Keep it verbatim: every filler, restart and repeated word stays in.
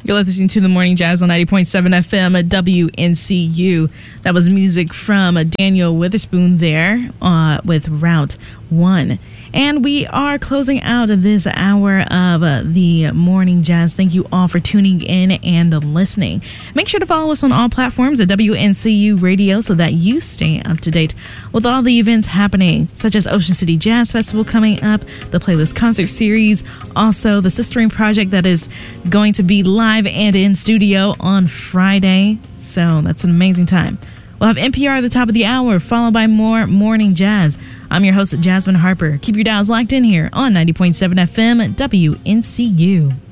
You're listening to the Morning Jazz on ninety point seven F M at W N C U. That was music from Daniel Witherspoon there uh, with Route one. And we are closing out this hour of uh, the Morning Jazz. Thank you all for tuning in and listening. Make sure to follow us on all platforms at W N C U Radio so that you stay up to date with all the events happening, such as Ocean City Jazz Festival coming up, the Playlist Concert Series, also the Sistering Project that is going to be live and in studio on Friday. So that's an amazing time. We'll have N P R at the top of the hour, followed by more Morning Jazz. I'm your host, Jasmine Harper. Keep your dials locked in here on ninety point seven F M at W N C U.